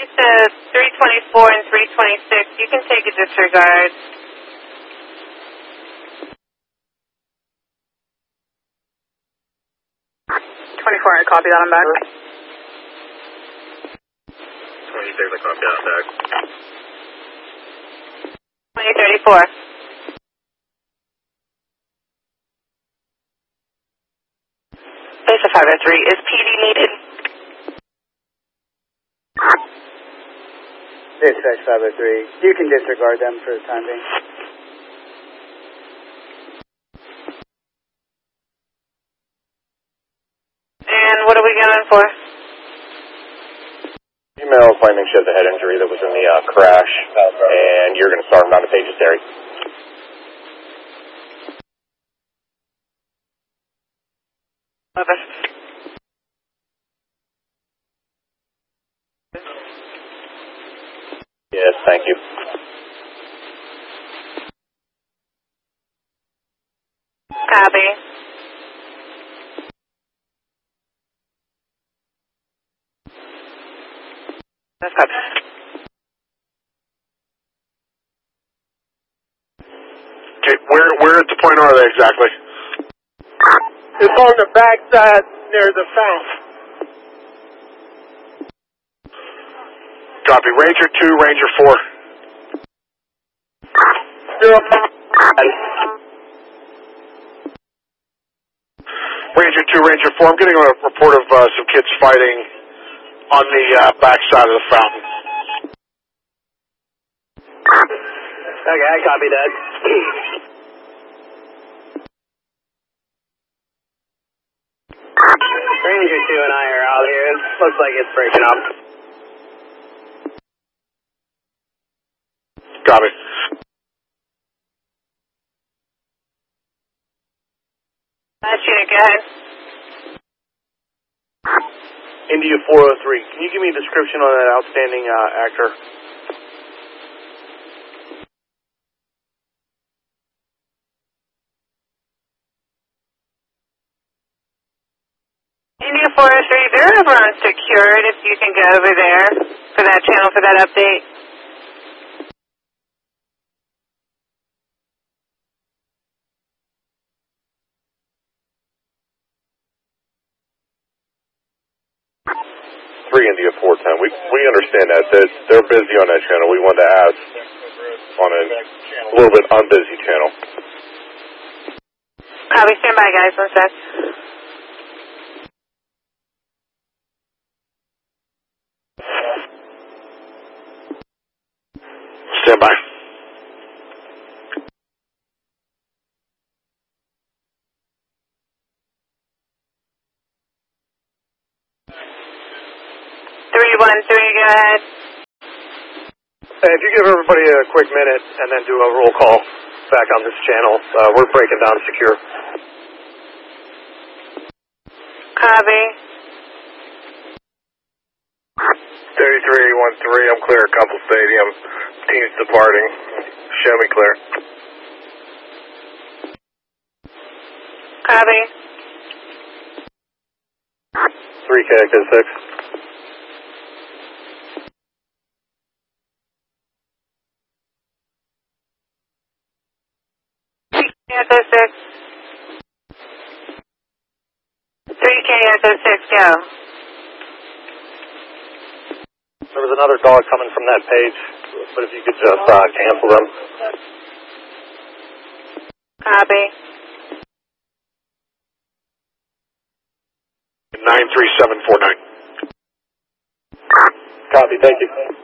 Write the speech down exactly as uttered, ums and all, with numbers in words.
You said three twenty-four and three twenty-six. You can take a disregard. twenty-four, I copy that, I'm back. twenty-six, I copy that, I'm back. twenty thirty-four. Base of five oh three, is P D needed? Dispatch five oh three, you can disregard them for the time being. And what are we going for? Email claiming she has a head injury that was in the uh, crash, and you're going to start them down to Pages Dairy. eleven. Yes, thank you. Copy. That's copy. Okay, where, where at the point are they exactly? It's on the back side near the fountain. Copy. Ranger two, Ranger four. Ranger two, Ranger four. I'm getting a report of uh, some kids fighting on the uh, back side of the fountain. Okay, I copy that. Ranger two and I are out here. It looks like it's breaking up. Copy. Last unit, go ahead. India four oh three. Can you give me a description on that outstanding uh, actor? India four oh three, they're over on secured if you can go over there for that channel for that update. three India four ten. We we understand that. They're, they're busy on that channel. We want to ask on a little bit unbusy channel. Copy, stand by guys, one sec. Stand by. three one three, go ahead. Hey, if you give everybody a quick minute and then do a roll call back on this channel, uh, we're breaking down secure. Copy. thirty-three one three, I'm clear at Couple Stadium. Team's departing. Show me clear. Copy. three K K six. Echo six. three K Echo six, go. There was another dog coming from that page, but if you could just uh, cancel them. Copy. nine three seven four nine. Copy, thank you.